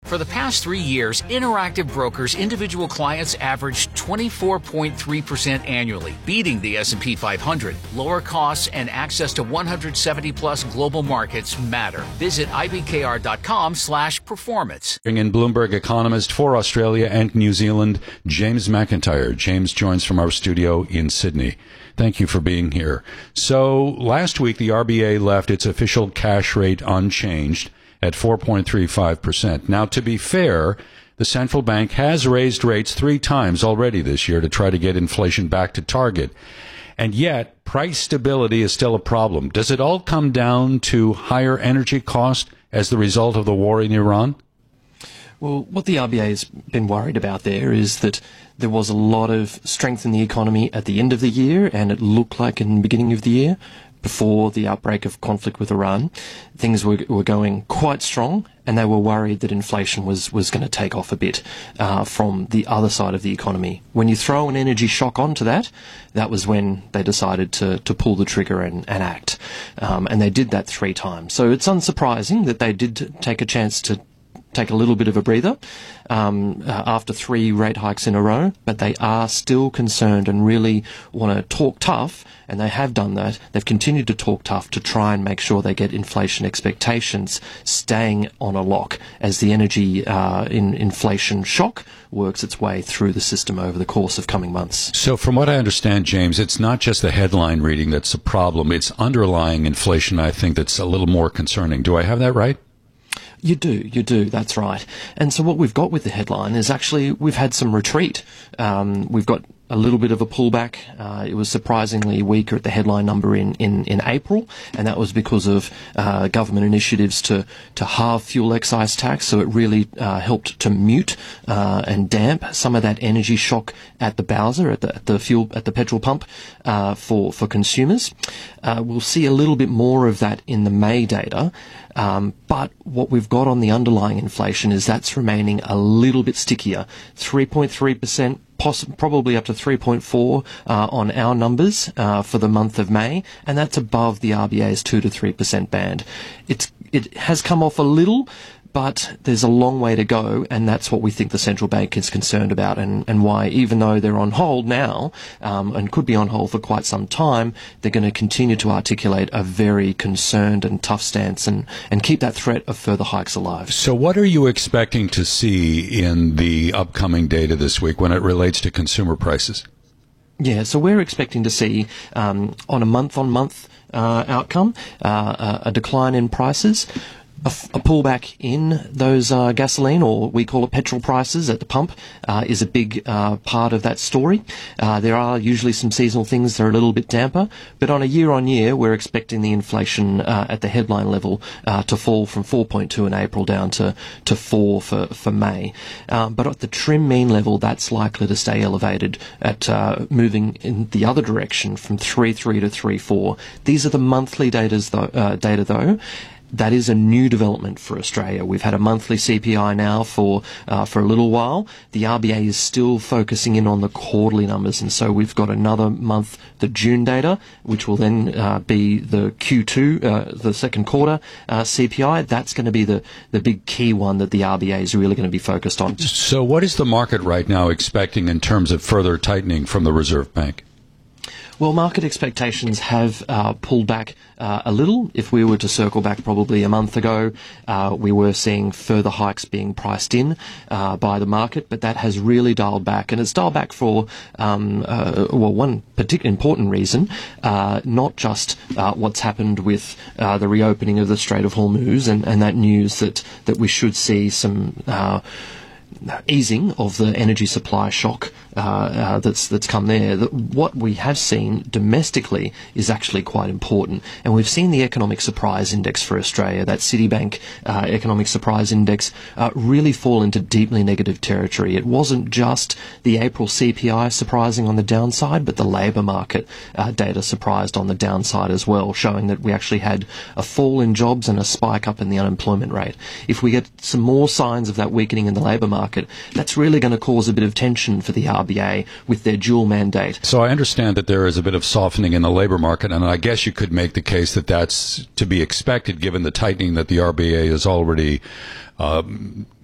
For the past 3 years, Interactive Brokers individual clients averaged 24.3% annually, beating the S&P 500. Lower costs and access to 170-plus global markets matter. Visit ibkr.com/performance. In Bloomberg economist for Australia and New Zealand, James McIntyre. James joins from our studio in Sydney. Thank you for being here. So last week, the RBA left its official cash rate unchanged at 4.35%. Now, to be fair, the central bank has raised rates 3 times already this year to try to get inflation back to target. And yet, price stability is still a problem. Does it all come down to higher energy cost as the result of the war in Iran? Well, what the RBA has been worried about there is that there was a lot of strength in the economy at the end of the year, and it looked like in the beginning of the year, before the outbreak of conflict with Iran, things were going quite strong, and they were worried that inflation was going to take off a bit from the other side of the economy. When you throw an energy shock onto that, that was when they decided to pull the trigger and act. And they did that 3 times. So it's unsurprising that they did take a chance to take a little bit of a breather after 3 rate hikes in a row, but they are still concerned and really want to talk tough, and they have done that. They've continued to talk tough to try and make sure they get inflation expectations staying on a lock as the energy inflation shock works its way through the system over the course of coming months. So from what I understand, James, it's not just the headline reading that's a problem. It's underlying inflation, I think, that's a little more concerning. Do I have that right? You do, that's right. And so what we've got with the headline is actually we've had some retreat. We've got a little bit of a pullback. It was surprisingly weaker at the headline number in April, and that was because of government initiatives to halve fuel excise tax. So it really helped to mute and damp some of that energy shock at the bowser, at the petrol pump for consumers. We'll see a little bit more of that in the May data. But what we've got on the underlying inflation is that's remaining a little bit stickier, 3.3%. Probably up to 3.4 on our numbers for the month of May, and that's above the RBA's 2 to 3% band. It has come off a little, but there's a long way to go, and that's what we think the central bank is concerned about, and why, even though they're on hold now, and could be on hold for quite some time, they're going to continue to articulate a very concerned and tough stance and keep that threat of further hikes alive. So what are you expecting to see in the upcoming data this week when it relates to consumer prices? Yeah, so we're expecting to see, on a month-on-month outcome, a decline in prices. A pullback in those gasoline, or we call it petrol prices at the pump, is a big part of that story. There are usually some seasonal things that are a little bit damper, but on a year-on-year, we're expecting the inflation at the headline level to fall from 4.2 in April down to 4 for May. But at the trim mean level, that's likely to stay elevated at moving in the other direction from 3.3 to 3.4. These are the monthly data though. That is a new development for Australia. We've had a monthly CPI now for a little while. The RBA is still focusing in on the quarterly numbers, and so we've got another month, the June data, which will then be the Q2, the second quarter CPI. That's going to be the big key one that the RBA is really going to be focused on. So what is the market right now expecting in terms of further tightening from the Reserve Bank? Well, market expectations have pulled back a little. If we were to circle back probably a month ago, we were seeing further hikes being priced in by the market, but that has really dialed back. And it's dialed back for, one particular important reason, not just what's happened with the reopening of the Strait of Hormuz and that news that we should see some easing of the energy supply shock that's come there. What we have seen domestically is actually quite important, and we've seen the economic surprise index for Australia, that Citibank economic surprise index, really fall into deeply negative territory. It wasn't just the April CPI surprising on the downside, but the labour market data surprised on the downside as well, showing that we actually had a fall in jobs and a spike up in the unemployment rate. If we get some more signs of that weakening in the labour market, that's really going to cause a bit of tension for the RBA with their dual mandate. So I understand that there is a bit of softening in the labour market, and I guess you could make the case that that's to be expected given the tightening that the RBA has already